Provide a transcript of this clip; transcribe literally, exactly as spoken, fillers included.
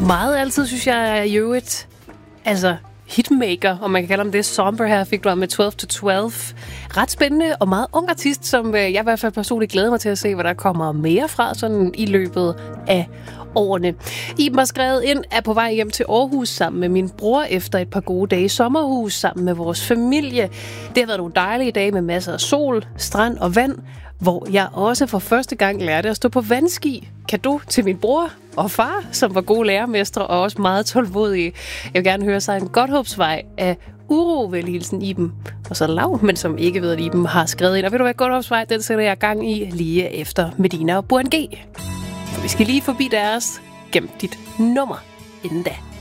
Meget altid, synes jeg, er i øvrigt. Altså, hitmaker, om man kan kalde ham det. Somber her fik du med tolv to tolv. Ret spændende og meget ung artist, som jeg i hvert fald personligt glæder mig til at se, hvad der kommer mere fra sådan i løbet af årene. Iben har skrevet ind, er på vej hjem til Aarhus sammen med min bror efter et par gode dage i sommerhus sammen med vores familie. Det har været nogle dejlige dage med masser af sol, strand og vand, hvor jeg også for første gang lærte at stå på vandski. Kado til min bror og far, som var gode lærermestre og også meget tålmodige. Jeg vil gerne høre sig en Godthåbsvej af Uro, vel hilsen Iben. Og så Lav, men som ikke ved, at Iben har skrevet ind. Og ved du hvad, Godthåbsvej, den sætter jeg gang i lige efter Medina og Buren G. For vi skal lige forbi deres. Gem dit nummer inden da.